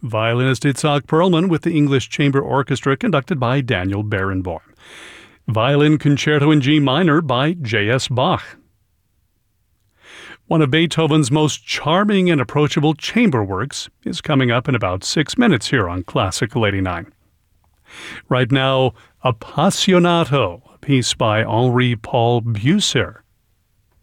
Violinist Itzhak Perlman with the English Chamber Orchestra conducted by Daniel Barenboim. Violin Concerto in G minor by J.S. Bach. One of Beethoven's most charming and approachable chamber works is coming up in about 6 minutes here on Classical 89. Right now, Appassionato, a piece by Henri Paul Bucer.